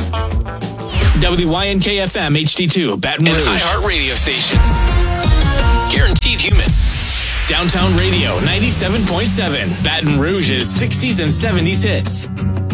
WYNK-FM HD2, Baton Rouge. An iHeart radio station. Guaranteed human. Downtown Radio 97.7, Baton Rouge's 60s and 70s hits.